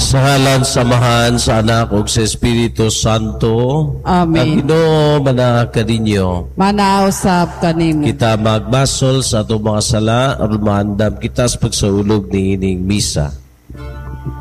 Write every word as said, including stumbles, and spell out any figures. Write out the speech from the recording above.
Sa ngalan samahan sa anak ug sa Espiritu Santo. Amen. Ang Ginoo manaag kaninyo. Manausap kanimo. Kita magbasol sa atong mga sala aron maandam kita sa pagsaulog ni ining misa.